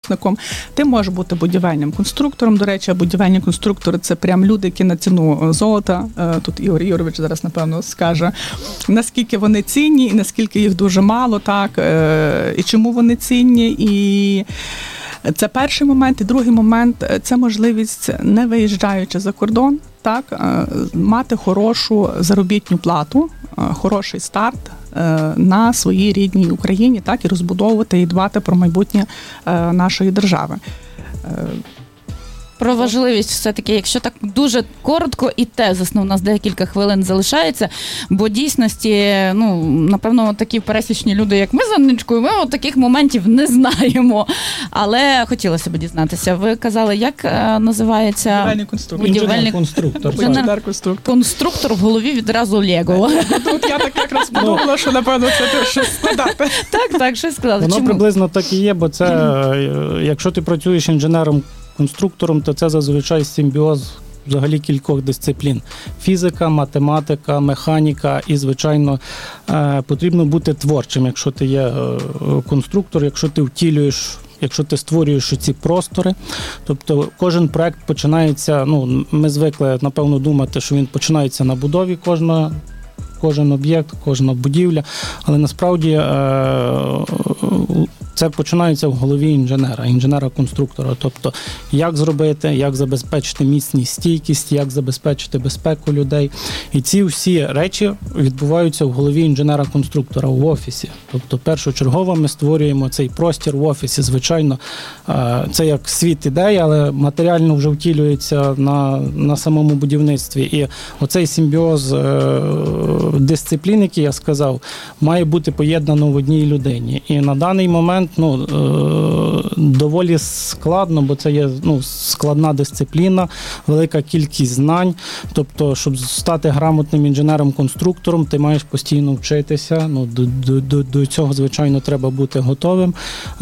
випускником. Ти можеш бути будівельним конструктором. До речі, будівельні конструктори – це прям люди, які на ціну золота. Тут Ігор Юрович зараз, напевно, скаже, наскільки вони цінні і наскільки їх дуже мало, так, і чому вони цінні. І це перший момент. І другий момент – це можливість, не виїжджаючи за кордон, так, мати хорошу заробітну плату, хороший старт на своїй рідній Україні, так, і розбудовувати і дбати про майбутнє нашої держави. Про важливість все-таки, якщо так дуже коротко і тезисно, у нас декілька хвилин залишається, бо дійсності, напевно, такі пересічні люди, як ми з Анничкою, ми таких моментів не знаємо. Але хотілося б дізнатися. Ви казали, як називається? Будівельний конструктор. Інженер-конструктор. Конструктор в голові відразу Лего. Тут я так якраз подумала, що, напевно, це щось складати. Так, щось сказати. Воно приблизно так і є, бо це, якщо ти працюєш інженером-конструктором, то це зазвичай симбіоз взагалі кількох дисциплін. Фізика, математика, механіка і, звичайно, потрібно бути творчим, якщо ти є конструктор, якщо ти втілюєш, якщо ти створюєш ці простори. Тобто кожен проект починається, ми звикли, напевно, думати, що він починається на будові кожен об'єкт, кожна будівля, але насправді це починається в голові інженера-конструктора. Тобто, як зробити, як забезпечити міцність, стійкість, як забезпечити безпеку людей. І ці всі речі відбуваються в голові інженера-конструктора в офісі. Тобто, першочергово ми створюємо цей простір в офісі. Звичайно, це як світ ідей, але матеріально вже втілюється на самому будівництві. І оцей симбіоз дисциплін, який я сказав, має бути поєднано в одній людині. І на даний момент доволі складно, бо це є складна дисципліна, велика кількість знань. Тобто, щоб стати грамотним інженером-конструктором, ти маєш постійно вчитися. До цього, звичайно, треба бути готовим.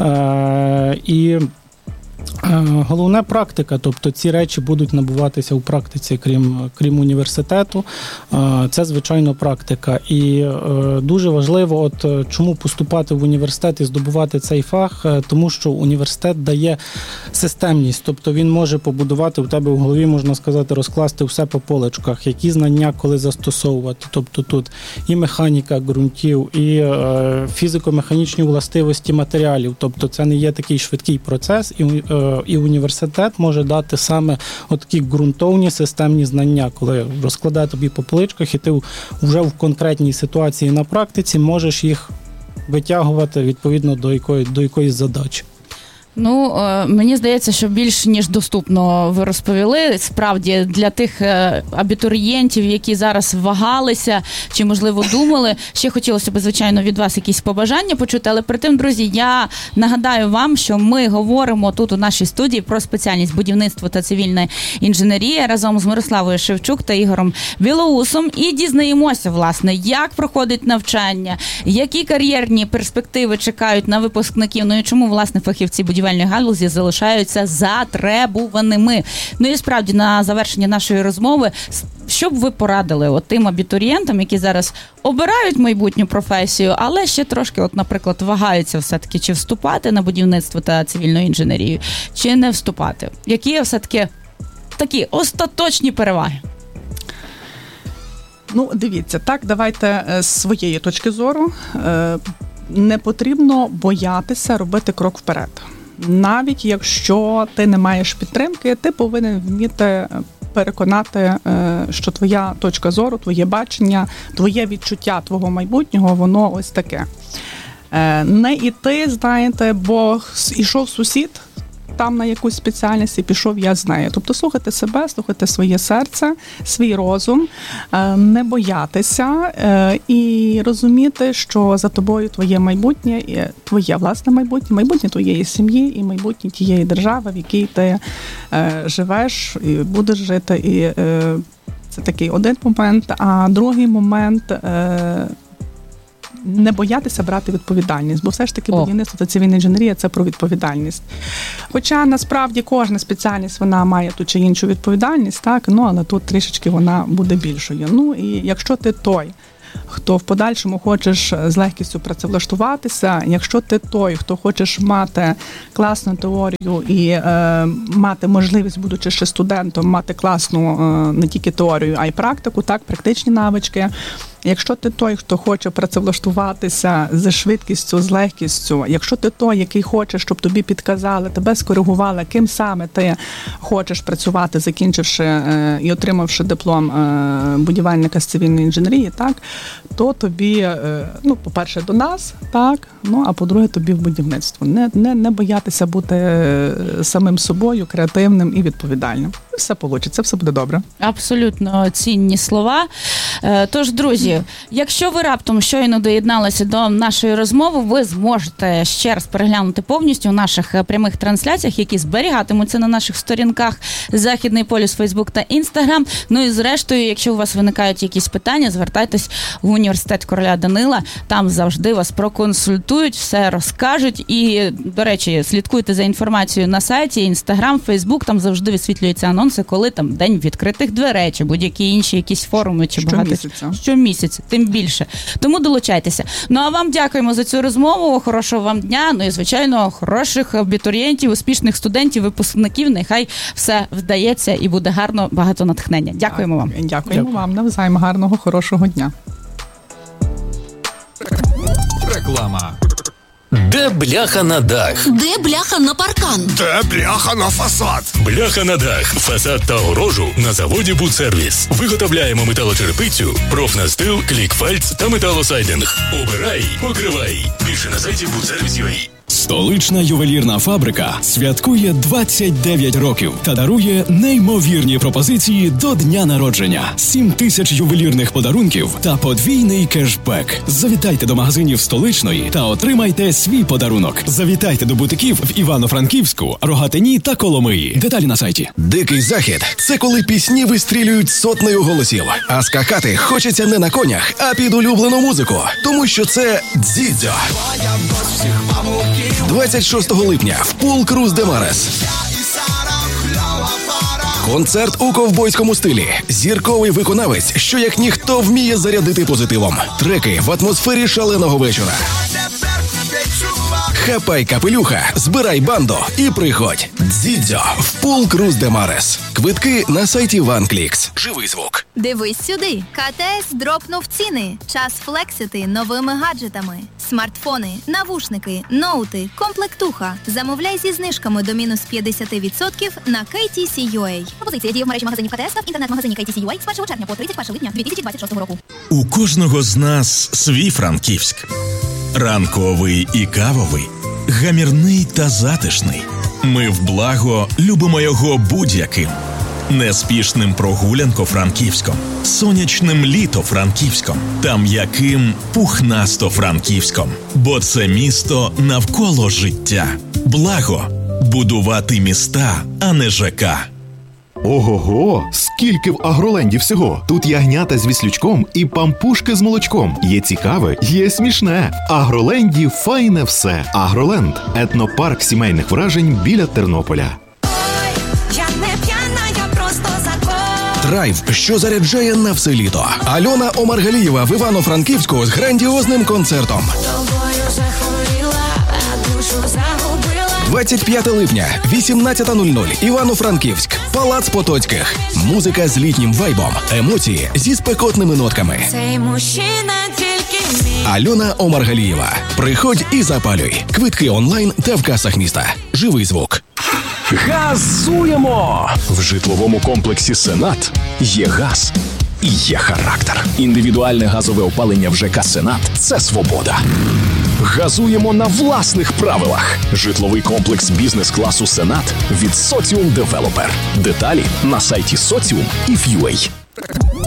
І головне практика, тобто ці речі будуть набуватися у практиці, крім університету. Це, звичайно, практика. І дуже важливо, чому поступати в університет і здобувати цей фах, тому що університет дає системність, тобто він може побудувати в тебе в голові, можна сказати, розкласти все по поличках, які знання коли застосовувати. Тобто тут і механіка ґрунтів, і фізико-механічні властивості матеріалів. Тобто це не є такий швидкий процес, і університет може дати саме такі ґрунтовні системні знання, коли розкладає тобі по поличках, і ти вже в конкретній ситуації на практиці можеш їх витягувати відповідно до якоїсь задачі. Мені здається, що більш ніж доступно ви розповіли. Справді, для тих абітурієнтів, які зараз вагалися чи, можливо, думали, ще хотілося б, звичайно, від вас якісь побажання почути. Але при тим, друзі, я нагадаю вам, що ми говоримо тут у нашій студії про спеціальність будівництво та цивільна інженерія разом з Мирославою Шевчук та Ігорем Білоусом. І дізнаємося, власне, як проходить навчання, які кар'єрні перспективи чекають на випускників, і чому, власне, фахівці будівельної галузі залишаються затребуваними. І справді, на завершення нашої розмови, що б ви порадили тим абітурієнтам, які зараз обирають майбутню професію, але ще трошки, наприклад, вагаються все-таки, чи вступати на будівництво та цивільну інженерію, чи не вступати? Які є все-таки такі остаточні переваги? Дивіться, так, давайте з своєї точки зору. Не потрібно боятися робити крок вперед. Навіть якщо ти не маєш підтримки, ти повинен вміти переконати, що твоя точка зору, твоє бачення, твоє відчуття твого майбутнього, воно ось таке. Не іти, знаєте, бо ішов сусід там на якусь спеціальність і пішов я з нею. Тобто слухати себе, слухати своє серце, свій розум, не боятися і розуміти, що за тобою твоє майбутнє, твоє власне майбутнє твоєї сім'ї і майбутнє тієї держави, в якій ти живеш і будеш жити. І це такий один момент. А другий момент – не боятися брати відповідальність, бо все ж таки будівництво та цивільна інженерія – це про відповідальність. Хоча, насправді, кожна спеціальність, вона має ту чи іншу відповідальність, так, але тут трішечки вона буде більшою. І якщо ти той, хто в подальшому хочеш з легкістю працевлаштуватися, якщо ти той, хто хочеш мати класну теорію і мати можливість, будучи ще студентом, мати класну не тільки теорію, а й практику, так, практичні навички. Якщо ти той, хто хоче працевлаштуватися з швидкістю, з легкістю, якщо ти той, який хоче, щоб тобі підказали, тебе скоригували, ким саме ти хочеш працювати, закінчивши і отримавши диплом будівельника з цивільної інженерії, так, то тобі, ну, по-перше, до нас, так, ну, а по-друге, тобі в будівництво. Не боятися бути самим собою, креативним і відповідальним. Все вийде, все буде добре. Абсолютно цінні слова. Тож, друзі, якщо ви раптом щойно доєдналися до нашої розмови, ви зможете ще раз переглянути повністю у наших прямих трансляціях, які зберігатимуться на наших сторінках Західний полюс, Фейсбук та Інстаграм. Ну і зрештою, якщо у вас виникають якісь питання, звертайтесь в університет короля Данила. Там завжди вас проконсультують, все розкажуть. І, до речі, слідкуйте за інформацією на сайті, Інстаграм, Фейсбук, там завжди висвітлюються анонси, коли там день відкритих дверей, чи будь-які інші якісь форуми, чи щомісяця, тим більше. Тому долучайтеся. Ну, а вам дякуємо за цю розмову, хорошого вам дня, ну і, звичайно, хороших абітурієнтів, успішних студентів, випускників, нехай все вдається і буде гарно, багато натхнення. Дякуємо вам. Дякуємо вам, навзаєм, гарного, хорошого дня. Реклама. Де бляха на дах? Де бляха на паркан? Де бляха на фасад? Бляха на дах, фасад та огорожу на заводі «Будсервіс». Виготовляємо металочерепицю, профнастил, клікфальц та металосайдинг. Обирай, покривай. Більше на сайті «Будсервіс.UA». Столична ювелірна фабрика святкує 29 років та дарує неймовірні пропозиції до дня народження. 7 тисяч ювелірних подарунків та подвійний кешбек. Завітайте до магазинів Столичної та отримайте свій подарунок. Завітайте до бутиків в Івано-Франківську, Рогатині та Коломиї. Деталі на сайті. Дикий захід – це коли пісні вистрілюють сотнею голосів, а скакати хочеться не на конях, а під улюблену музику. Тому що це дзідзьо. 26 липня в Пул Круз де Марес. Концерт у ковбойському стилі. Зірковий виконавець, що як ніхто вміє зарядити позитивом. Треки в атмосфері шаленого вечора. Хапай капелюха, збирай банду і приходь. Дзідзьо в Пул Круз де Марес. Квитки на сайті OneClix. Живий звук. Дивись сюди. КТС дропнув ціни. Час флексити новими гаджетами. Смартфони, навушники, ноути, комплектуха. Замовляй зі знижками до мінус 50% на KTC.UA. Пропозиція діє в мережі магазинів КТС та в інтернет-магазині KTC.UA з 1 червня по 31 липня 2026 року. У кожного з нас свій Франківськ. Ранковий і кавовий, гамірний та затишний. Ми в благо любимо його будь-яким. Неспішним прогулянко-франківськом, сонячним літо-франківськом та м'яким пухнасто-франківськом. Бо це місто навколо життя. Благо – будувати міста, а не ЖК. Ого-го! Скільки в Агроленді всього! Тут ягнята з віслючком і пампушки з молочком. Є цікаве, є смішне. В Агроленді файне все. Агроленд – етнопарк сімейних вражень біля Тернополя. Драйв, що заряджає на все літо. Альона Омаргалієва в Івано-Франківську з грандіозним концертом. 25 липня, 18:00, Івано-Франківськ, Палац Потоцьких. Музика з літнім вайбом, емоції зі спекотними нотками. Цей мужчина тільки мій. Альона Омаргалієва. Приходь і запалюй. Квитки онлайн та в касах міста. Живий звук. Газуємо! В житловому комплексі «Сенат» є газ і є характер. Індивідуальне газове опалення в ЖК «Сенат» – це свобода. Газуємо на власних правилах. Житловий комплекс бізнес-класу «Сенат» від Соціум Девелопер. Деталі на сайті Соціум і Ф'юей.